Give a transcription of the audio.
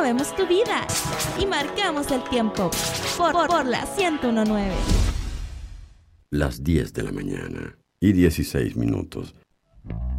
movemos tu vida y marcamos el tiempo por la 101.9. Las 10 de la mañana y 16 minutos.